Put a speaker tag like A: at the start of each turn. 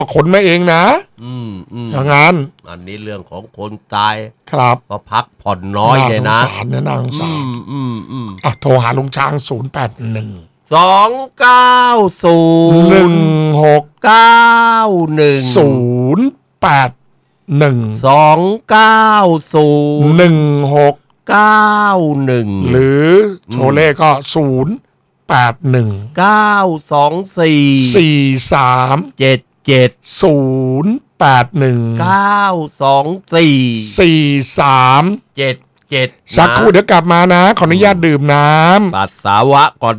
A: ขนมาเองนะอย่างนั้น
B: อันนี้เรื่องของคนตาย
A: ครับ
B: ก็พักผ่อนน้อยเลยนะ
A: น่าสงสารนะน่าสงสารโทรหาลุงช้าง081
B: 290
A: หรือโชเล่ก็
B: 081 924 7 7 924 924 7 7
A: สักครู่เดี๋ยวกลับมานะขออนุญาตดื่มน้ำ
B: ปัสสาวะก่อน